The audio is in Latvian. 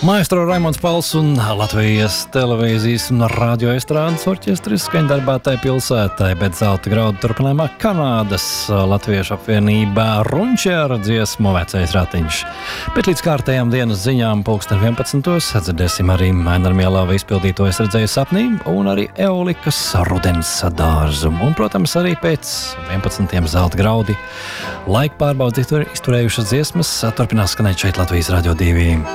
Maestro Raimonds Pauls un Latvijas televīzijas un radio estrādes orķestris skaņdarbātai pilsētai, bet zelta graudu turpinājumā Kanādas Latviešu apvienībā Runči ar dziesmu Vecais ratiņš. Bet līdz kārtējām dienas ziņām 11. dzirdēsim arī Mēnara Mielāva izpildīto Es redzēju sapnī un arī Eolikas rudens dārzu. Un, protams, arī pēc 11. zelta graudi laika pārbaudas izturējušas dziesmas turpinās skanēt šeit Latvijas Radio 2.